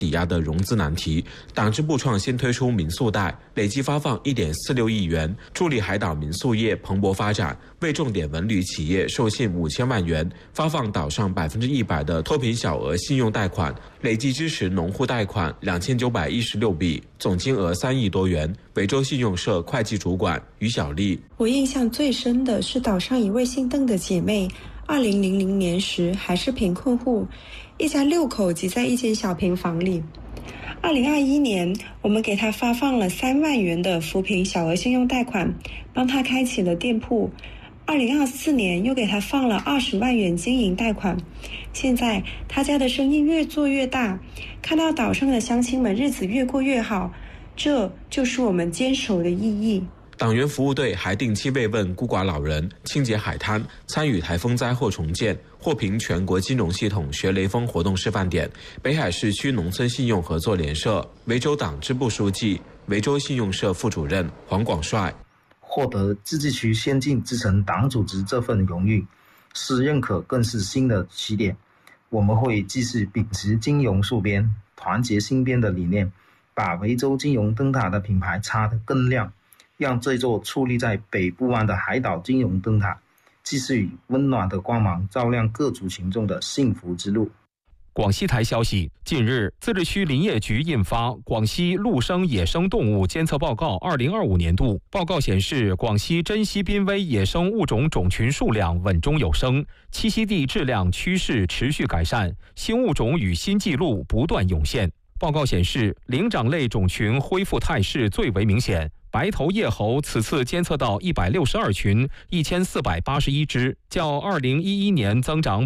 抵押的融资难题。党支部创新推出民宿贷，累计发放1.46亿元，助力海岛民宿业蓬勃发展。为重点文旅企业授信5000万元，发放岛上100%的脱贫小额信用贷款，累计支持农户贷款2916笔，总金额3亿多元。维州信用社会计主管于小丽： 我印象最深的是岛上一位姓邓的姐妹，2000年时还是贫困户，一家6口挤在一间小平房里。2021年，我们给她发放了3万元的扶贫小额信用贷款，帮她开启了店铺。2024年又给她放了20万元经营贷款。现在她家的生意越做越大，看到岛上的乡亲们日子越过越好，这就是我们坚守的意义。 党员服务队还定期慰问孤寡老人，清洁海滩，参与台风灾后重建，获评全国金融系统学雷锋活动示范点。北海市区农村信用合作联社维州党支部书记、维州信用社副主任黄广帅： 获得自治区先进基层党组织这份荣誉，是认可更是新的起点。我们会继续秉持金融戍边、团结新边的理念，把维州金融灯塔的品牌擦得更亮，让这座矗立在北部湾的海岛金融灯塔继续以温暖的光芒照亮各族群众的幸福之路。 广西台消息，近日，自治区林业局印发《广西陆生野生动物监测报告2025年度》。报告显示，广西珍稀濒危野生物种种群数量稳中有升，栖息地质量趋势持续改善，新物种与新纪录不断涌现。报告显示，灵长类种群恢复态势最为明显。白头叶猴此次监测到162群，1481只，较2011年增长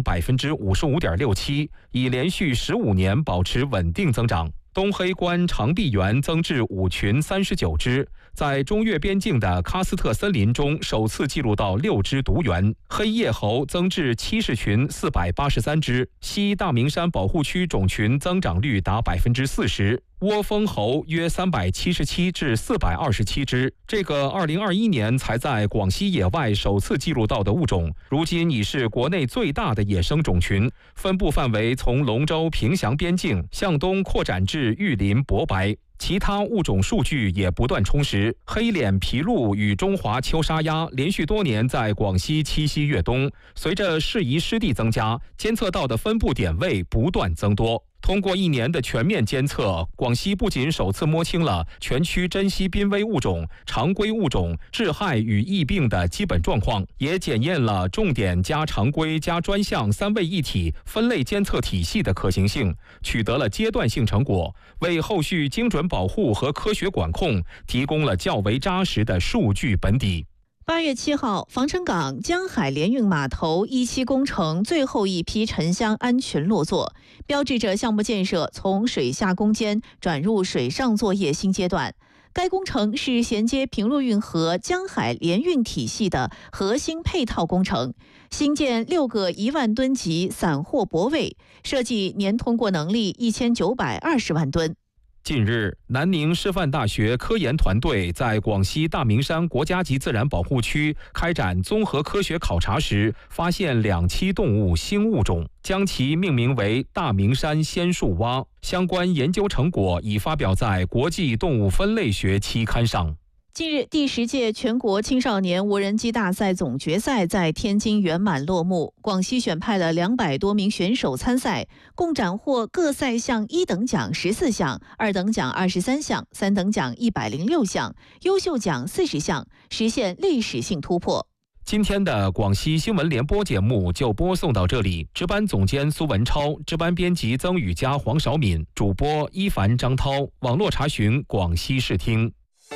55.67%，已连续15年保持稳定增长。东黑关长臂猿增至5群39只，在中越边境的喀斯特森林中首次记录到6只独猿。黑叶猴增至70群483只，西大明山保护区种群增长率达40%。窝蜂猴约377至427只，这个2021年才在广西野外首次记录到的物种，如今已是国内最大的野生种群，分布范围从龙州平祥边境向东扩展至玉林博白。其他物种数据也不断充实，黑脸琵鹭与中华秋沙鸭连续多年在广西栖息越冬，随着适宜湿地增加，监测到的分布点位不断增多。通过1年的全面监测，广西不仅首次摸清了全区珍稀濒危物种、常规物种、致害与疫病的基本状况，也检验了重点加常规加专项3位一体分类监测体系的可行性，取得了阶段性成果，为后续精准保护和科学管控提供了较为扎实的数据本底。 8月7号，防城港江海联运码头1期工程最后一批沉箱安全落座，标志着项目建设从水下攻坚转入水上作业新阶段。该工程是衔接平陆运河江海联运体系的核心配套工程，新建6个1万吨级散货泊位，设计年通过能力1920万吨。 近日，南宁师范大学科研团队在广西大明山国家级自然保护区开展综合科学考察时，发现2栖动物新物种，将其命名为大明山仙树蛙。相关研究成果已发表在国际动物分类学期刊上。 近日，第10届全国青少年无人机大赛总决赛在天津圆满落幕。广西选派了200多名选手参赛，共斩获各赛项1等奖14项、2等奖23项、3等奖106项、优秀奖40项，实现历史性突破。 今天的广西新闻联播节目就播送到这里，值班总监苏文超，值班编辑曾宇佳、黄少敏，主播一凡、张涛，网络查询广西视听。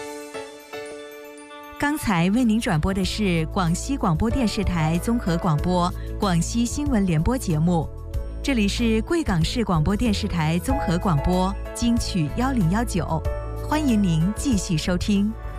刚才为您转播的是广西广播电视台综合广播广西新闻联播节目，这里是贵港市广播电视台综合广播金曲1019，欢迎您继续收听。